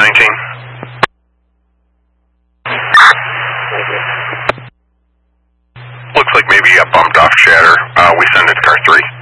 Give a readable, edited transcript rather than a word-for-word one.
19. Looks like maybe you got bumped off Shatter. We send it to car 3.